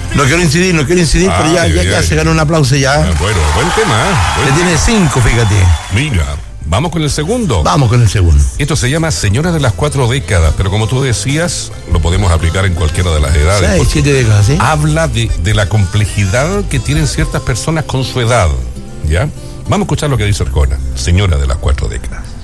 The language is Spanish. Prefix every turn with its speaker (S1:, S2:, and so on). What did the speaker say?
S1: No quiero incidir, pero ya se ganó un aplauso ya.
S2: Bueno, buen tema.
S1: Le tiene 5, fíjate.
S2: Mira, vamos con el segundo.
S1: Vamos con el segundo.
S2: Esto se llama Señora de las 4 décadas, pero como tú decías, lo podemos aplicar en cualquiera de las edades.
S1: 6, 7 décadas, ¿sí?
S2: Habla de la complejidad que tienen ciertas personas con su edad, ¿ya? Vamos a escuchar lo que dice Arjona, Señora de las 4 décadas.